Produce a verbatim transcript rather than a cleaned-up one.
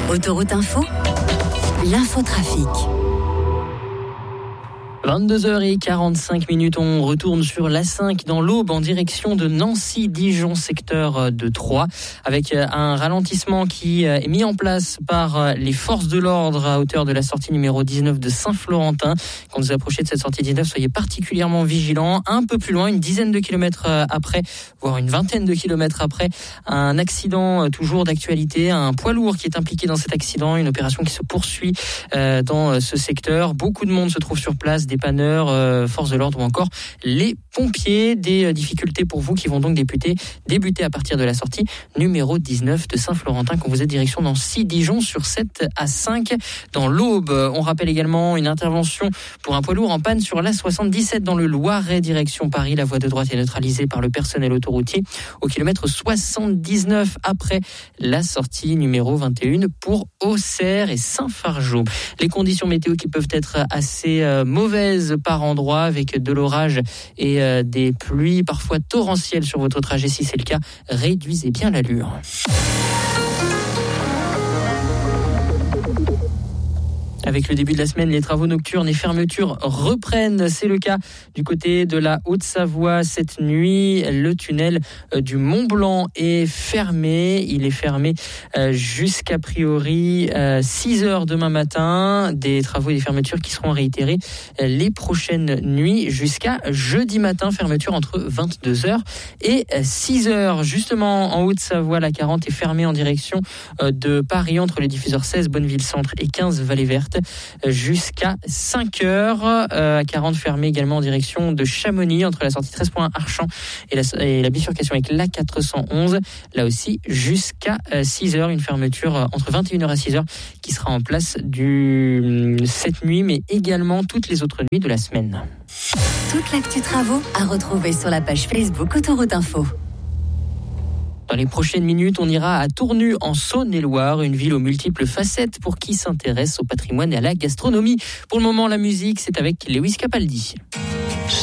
Autoroute Info, l'infotrafic. vingt-deux heures quarante-cinq minutes, on retourne sur l'A cinq dans l'Aube en direction de Nancy-Dijon, secteur de Troyes, avec un ralentissement qui est mis en place par les forces de l'ordre à hauteur de la sortie numéro dix-neuf de Saint-Florentin. Quand vous approchez de cette sortie dix-neuf, soyez particulièrement vigilants. Un peu plus loin, une dizaine de kilomètres après, voire une vingtaine de kilomètres après, un accident toujours d'actualité, un poids lourd qui est impliqué dans cet accident, une opération qui se poursuit dans ce secteur. Beaucoup de monde se trouve sur place, des panneurs, euh, forces de l'ordre ou encore les pompiers. Des euh, difficultés pour vous qui vont donc débuter, débuter à partir de la sortie numéro dix-neuf de Saint-Florentin quand vous êtes direction Nancy-Dijon sur sept A cinq dans l'Aube. On rappelle également une intervention pour un poids lourd en panne sur l'A soixante-dix-sept dans le Loiret direction Paris. La voie de droite est neutralisée par le personnel autoroutier au kilomètre soixante-dix-neuf après la sortie numéro vingt et un pour Auxerre et Saint-Fargeau. Les conditions météo qui peuvent être assez euh, mauvaises par endroits avec de l'orage et euh, des pluies parfois torrentielles sur votre trajet. Si c'est le cas, réduisez bien l'allure. Avec le début de la semaine, les travaux nocturnes et fermetures reprennent. C'est le cas du côté de la Haute-Savoie. Cette nuit, le tunnel du Mont-Blanc est fermé. Il est fermé jusqu'à priori six heures demain matin. Des travaux et des fermetures qui seront réitérés les prochaines nuits jusqu'à jeudi matin. Fermeture entre vingt-deux heures et six heures. Justement, en Haute-Savoie, la quarante est fermée en direction de Paris entre le diffuseur seize, Bonneville-Centre et quinze, Vallée Verte, jusqu'à cinq heures. Euh, quarante fermée également en direction de Chamonix entre la sortie treize points Archamps et la, et la bifurcation avec l'A quatre cent onze. Là aussi jusqu'à six heures. Une fermeture entre vingt et une heures à six heures qui sera en place du, cette nuit, mais également toutes les autres nuits de la semaine. Toute l'actu travaux à retrouver sur la page Facebook Autoroute Info. Dans les prochaines minutes, on ira à Tournu en Saône-et-Loire, une ville aux multiples facettes pour qui s'intéresse au patrimoine et à la gastronomie. Pour le moment, la musique, c'est avec Lewis Capaldi.